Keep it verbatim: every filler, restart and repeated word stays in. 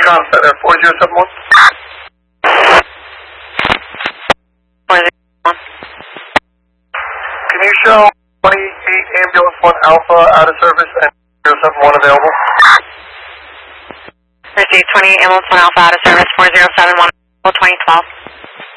Recon Center, four zero seven one. four zero one. Can you show twenty-eight Ambulance one Alpha out of service and zero seven one available? Received twenty-eight Ambulance one Alpha out of service, four zero seven one, twenty twelve.